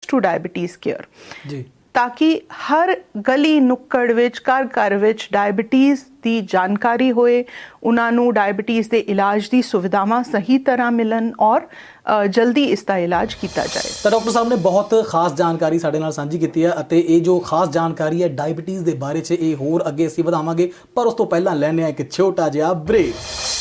Two diabetes care ਜੀ, ताकि हर गली नुक्कड़ विच घर विच डायबिटीज़ की जानकारी होए, उन्होंने डायबिटीज़ के इलाज की सुविधावां सही तरह मिलन और जल्दी इसका इलाज किया जाए। तो डॉक्टर साहब ने बहुत खास जानकारी साडे नाल सांझी की है अते ये जो खास जानकारी है डायबिटीज़ के बारे च ये होर अगे असीं वधावांगे, पर उस तो पहलां लैने एक छोटा जिहा ब्रेक।